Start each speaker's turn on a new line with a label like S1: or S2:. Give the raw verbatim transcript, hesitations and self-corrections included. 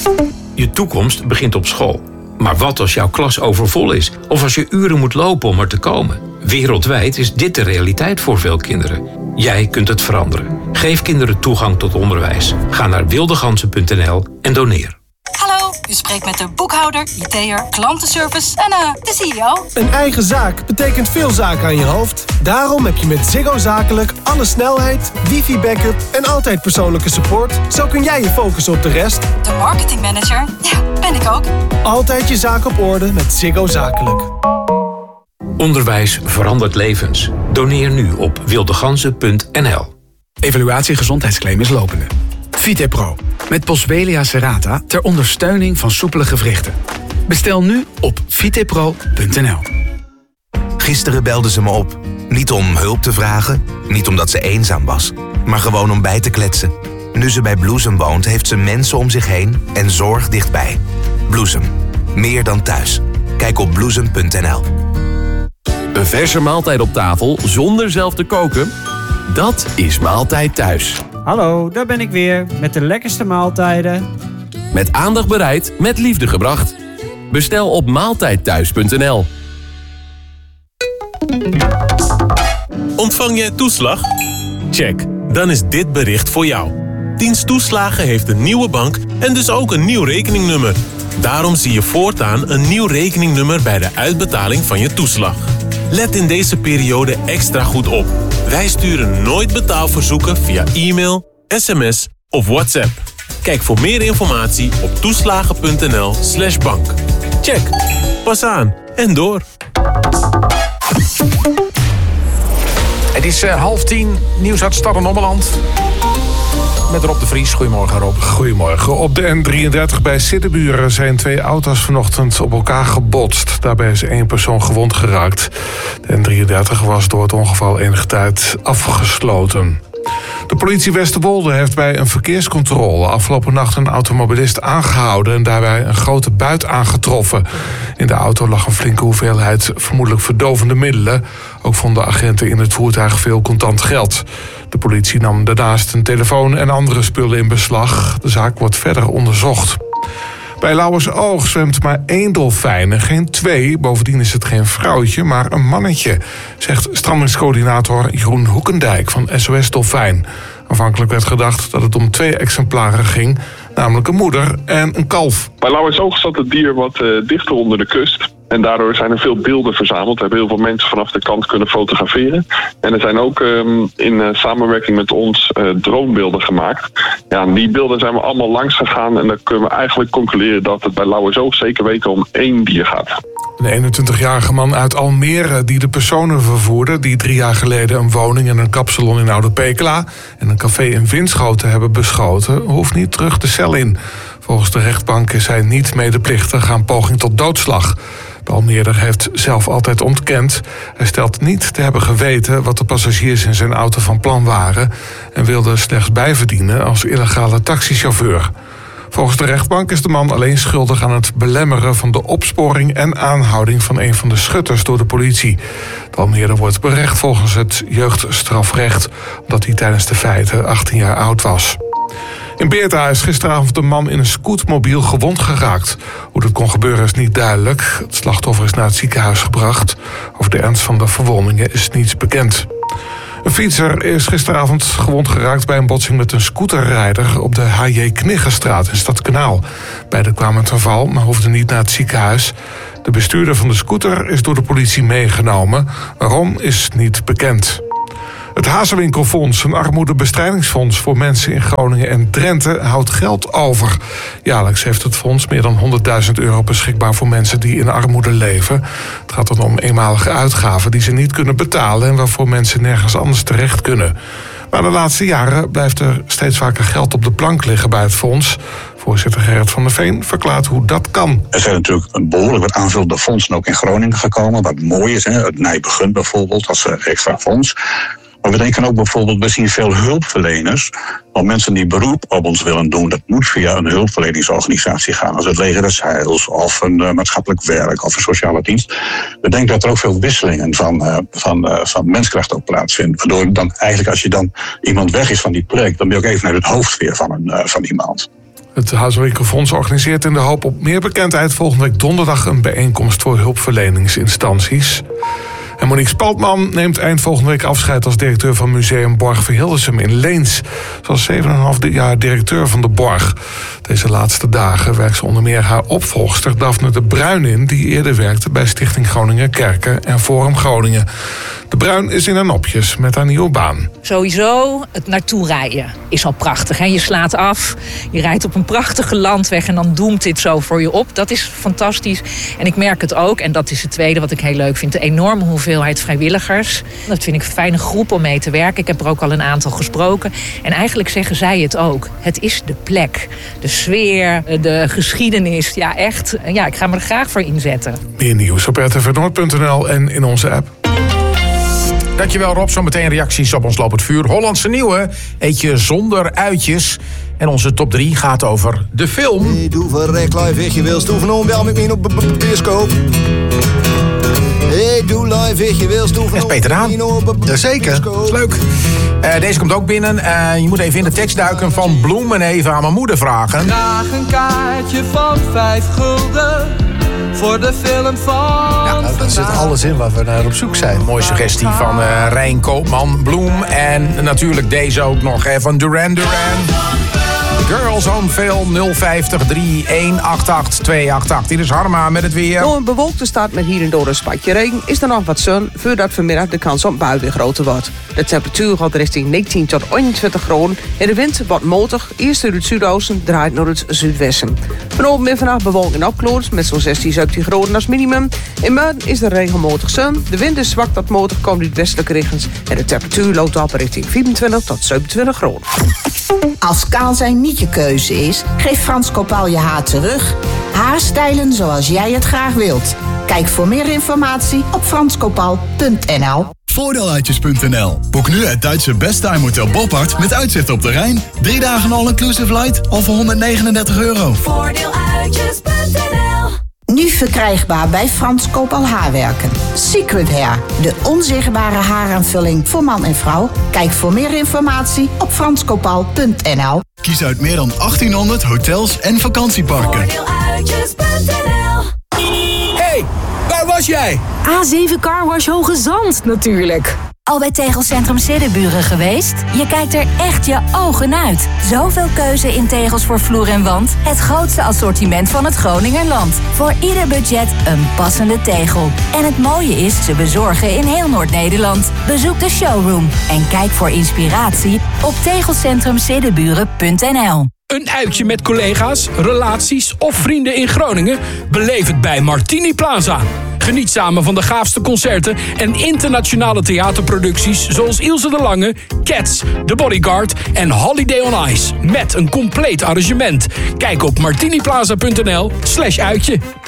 S1: Je toekomst begint op school. Maar wat als jouw klas overvol is? Of als je uren moet lopen om er te komen? Wereldwijd is dit de realiteit voor veel kinderen. Jij kunt het veranderen. Geef kinderen toegang tot onderwijs. Ga naar wildeganzen punt n l en doneer.
S2: Hallo, u spreekt met de boekhouder, I T'er, klantenservice en uh, de C E O.
S3: Een eigen zaak betekent veel zaken aan je hoofd. Daarom heb je met Ziggo Zakelijk alle snelheid, wifi-backup en altijd persoonlijke support. Zo kun jij je focussen op de rest.
S2: De marketingmanager? Ja, ben ik ook.
S3: Altijd je zaak op orde met Ziggo Zakelijk.
S1: Onderwijs verandert levens. Doneer nu op wildeganzen punt n l.
S4: Evaluatie gezondheidsclaim is lopende. VitePro, met Boswellia serrata ter ondersteuning van soepele gewrichten. Bestel nu op vitepro punt n l.
S5: Gisteren belde ze me op. Niet om hulp te vragen, niet omdat ze eenzaam was, maar gewoon om bij te kletsen. Nu ze bij Bloesem woont, heeft ze mensen om zich heen en zorg dichtbij. Bloesem, meer dan thuis. Kijk op bloesem punt n l.
S6: Een verse maaltijd op tafel zonder zelf te koken? Dat is Maaltijd Thuis.
S7: Hallo, daar ben ik weer met de lekkerste maaltijden.
S6: Met aandacht bereid, met liefde gebracht. Bestel op maaltijd thuis punt n l.
S8: Ontvang jij toeslag? Check, dan is dit bericht voor jou. Dienst Toeslagen heeft een nieuwe bank en dus ook een nieuw rekeningnummer. Daarom zie je voortaan een nieuw rekeningnummer bij de uitbetaling van je toeslag. Let in deze periode extra goed op. Wij sturen nooit betaalverzoeken via e-mail, sms of WhatsApp. Kijk voor meer informatie op toeslagen punt n l slash bank. Check, pas aan en door.
S9: Het is uh, half tien, nieuws uit Stad en Ommeland. Met Rob de Vries. Goedemorgen, Rob.
S10: Goedemorgen. Op de N drieëndertig bij Siddeburen zijn twee auto's vanochtend op elkaar gebotst. Daarbij is één persoon gewond geraakt. De N drieëndertig was door het ongeval enige tijd afgesloten. De politie Westerwolde heeft bij een verkeerscontrole afgelopen nacht een automobilist aangehouden en daarbij een grote buit aangetroffen. In de auto lag een flinke hoeveelheid vermoedelijk verdovende middelen. Ook vonden agenten in het voertuig veel contant geld. De politie nam daarnaast een telefoon en andere spullen in beslag. De zaak wordt verder onderzocht. Bij Lauwersoog zwemt maar één dolfijn en geen twee. Bovendien is het geen vrouwtje, maar een mannetje, zegt strandingscoördinator Jeroen Hoekendijk van S O S Dolfijn. Aanvankelijk werd gedacht dat het om twee exemplaren ging, namelijk een moeder en een kalf.
S11: Bij Lauwersoog zat het dier wat uh, dichter onder de kust. En daardoor zijn er veel beelden verzameld. We hebben heel veel mensen vanaf de kant kunnen fotograferen. En er zijn ook um, in uh, samenwerking met ons uh, dronebeelden gemaakt. Ja, en die beelden zijn we allemaal langs gegaan. En dan kunnen we eigenlijk concluderen dat het bij Lauwersoog zeker weten om één dier gaat.
S10: Een eenentwintigjarige man uit Almere die de personen vervoerde, die drie jaar geleden een woning en een kapsalon in Oude Pekela en een café in Winschoten hebben beschoten, hoeft niet terug de cel in. Volgens de rechtbank is hij niet medeplichtig aan poging tot doodslag. De Almeerder heeft zelf altijd ontkend. Hij stelt niet te hebben geweten wat de passagiers in zijn auto van plan waren en wilde slechts bijverdienen als illegale taxichauffeur. Volgens de rechtbank is de man alleen schuldig aan het belemmeren van de opsporing en aanhouding van een van de schutters door de politie. De Almeerder wordt berecht volgens het jeugdstrafrecht, omdat hij tijdens de feiten achttien jaar oud was. In Beerta is gisteravond een man in een scootmobiel gewond geraakt. Hoe dat kon gebeuren is niet duidelijk. Het slachtoffer is naar het ziekenhuis gebracht. Over de ernst van de verwondingen is niets bekend. Een fietser is gisteravond gewond geraakt bij een botsing met een scooterrijder op de H J Kniggenstraat in Stadskanaal. Beiden kwamen ten val, maar hoefden niet naar het ziekenhuis. De bestuurder van de scooter is door de politie meegenomen. Waarom is niet bekend. Het Hazewinkelfonds, een armoedebestrijdingsfonds voor mensen in Groningen en Drenthe, houdt geld over. Jaarlijks heeft het fonds meer dan honderdduizend euro beschikbaar voor mensen die in armoede leven. Het gaat dan om eenmalige uitgaven die ze niet kunnen betalen en waarvoor mensen nergens anders terecht kunnen. Maar de laatste jaren blijft er steeds vaker geld op de plank liggen bij het fonds. Voorzitter Gerrit van der Veen verklaart hoe dat kan.
S12: Er zijn natuurlijk een behoorlijk wat aanvullende fondsen ook in Groningen gekomen. Wat mooi is, hè? Het Nijbegun bijvoorbeeld als extra fonds. Maar we denken ook bijvoorbeeld, we zien veel hulpverleners. Want mensen die beroep op ons willen doen, dat moet via een hulpverleningsorganisatie gaan. Als het Leger des Heils of een uh, maatschappelijk werk of een sociale dienst. We denken dat er ook veel wisselingen van, uh, van, uh, van menskracht ook plaatsvinden. Waardoor dan eigenlijk als je dan iemand weg is van die plek, dan ben je ook even naar het hoofd weer van, een, uh, van iemand.
S10: Het Hazelwinkelfonds organiseert in de hoop op meer bekendheid volgende week donderdag een bijeenkomst voor hulpverleningsinstanties. En Monique Spaltman neemt eind volgende week afscheid als directeur van Museum Borg Verhildersum in Leens. Ze was zeven en een half jaar directeur van de Borg. Deze laatste dagen werkt ze onder meer haar opvolgster Daphne de Bruin in, die eerder werkte bij Stichting Groninger Kerken en Forum Groningen. De Bruin is in haar nopjes met haar nieuwe baan.
S13: Sowieso, het naartoe rijden is al prachtig. Hè? Je slaat af, je rijdt op een prachtige landweg en dan doemt dit zo voor je op. Dat is fantastisch. En ik merk het ook, en dat is het tweede wat ik heel leuk vind, de enorme hoeveelheid vrijwilligers. Dat vind ik een fijne groep om mee te werken. Ik heb er ook al een aantal gesproken. En eigenlijk zeggen zij het ook. Het is de plek, de sfeer, de geschiedenis. Ja, echt. Ja, ik ga me er graag voor inzetten.
S10: Meer nieuws op r t v noord punt n l en in onze app.
S9: Dankjewel Rob, zometeen reacties op ons lopend vuur. Hollandse Nieuwe, eetje zonder uitjes. En onze top drie gaat over de film.
S14: Hey, doe verrek live, ik je wil stoeven om wel met me op de bioscoop. Hey, doe live, ik je wil stoeven.
S9: Dat is Peter Daan.
S15: Jazeker.
S9: Dat is leuk. Uh, deze komt ook binnen. Uh, je moet even in de tekst duiken van Bloem en even aan mijn moeder vragen.
S16: Graag een kaartje van vijf gulden voor de film van...
S15: Ja, nou, daar zit alles in waar we naar op zoek zijn.
S9: Mooie suggestie van uh, Rijn Koopman, Bloem. En natuurlijk deze ook nog hè, van Duran Duran. Girls on Film nul vijftig drie een acht acht twee acht acht. Hier is Harma met het weer.
S17: Door een bewolkte stad met hier en door een spatje regen is er nog wat zon voordat vanmiddag de kans op bui weer groter wordt. De temperatuur gaat richting negentien tot eenentwintig graden en de wind wordt matig. Eerst uit het zuidoosten draait naar het zuidwesten. Vanavond en vannacht bewolking en opklaart met zo'n zestien, zeventien graden als minimum. In maart is er regelmatig zon. De wind is zwak tot matig, komt uit westelijke richtings en de temperatuur loopt op richting vierentwintig tot zevenentwintig graden.
S18: Als kaal zijn niet je keuze is, geef Frans Kopaal je haar terug. Haarstijlen zoals jij het graag wilt. Kijk voor meer informatie op frans kopaal punt n l.
S19: Voordeeluitjes punt n l. Boek nu het Duitse Besttime Hotel Boppard met uitzicht op de Rijn. Drie dagen all-inclusive light al voor honderdnegenendertig euro.
S18: Voordeeluitjes punt n l. Nu verkrijgbaar bij Frans Kopaal Haarwerken. Secret Hair, de onzichtbare haaraanvulling voor man en vrouw. Kijk voor meer informatie op frans kopaal punt n l.
S19: Kies uit meer dan achttienhonderd hotels en vakantieparken.
S18: Voordeeluitjes punt n l.
S20: Hey, waar was jij?
S21: A zeven Car Wash Hoge Zand natuurlijk.
S22: Al bij Tegelcentrum Siddeburen geweest? Je kijkt er echt je ogen uit. Zoveel keuze in tegels voor vloer en wand. Het grootste assortiment van het Groningerland. Voor ieder budget een passende tegel. En het mooie is, ze bezorgen in heel Noord-Nederland. Bezoek de showroom en kijk voor inspiratie op tegelcentrum siddeburen punt n l.
S20: Een uitje met collega's, relaties of vrienden in Groningen? Beleef het bij Martini Plaza. Geniet samen van de gaafste concerten en internationale theaterproducties zoals Ilse de Lange, Cats, The Bodyguard en Holiday on Ice. Met een compleet arrangement. Kijk op martiniplaza punt n l slash uitje.